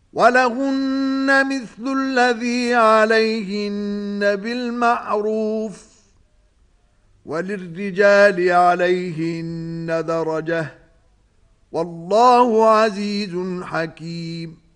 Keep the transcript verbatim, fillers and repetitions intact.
وَلَهُنَّ مِثْلُ الَّذِي عَلَيْهِنَّ بِالْمَعْرُوفِ وَلِلرِّجَالِ عَلَيْهِنَّ دَرَجَةٌ وَاللَّهُ عَزِيزٌ حَكِيمٌ